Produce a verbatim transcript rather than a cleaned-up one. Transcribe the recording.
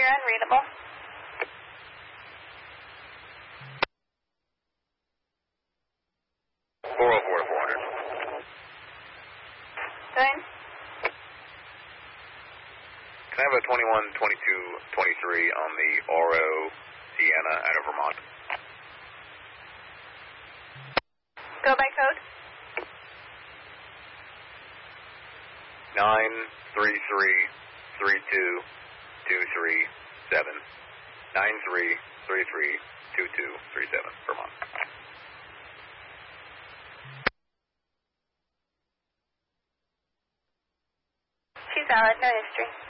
unreadable. four oh four to four hundred. Good. Can I have a twenty-one, twenty-two, twenty-three on the Oro Sienna out of Vermont? Go by code. Nine three three three two two three seven. Nine three three three two two three seven, Vermont. She's valid, no history.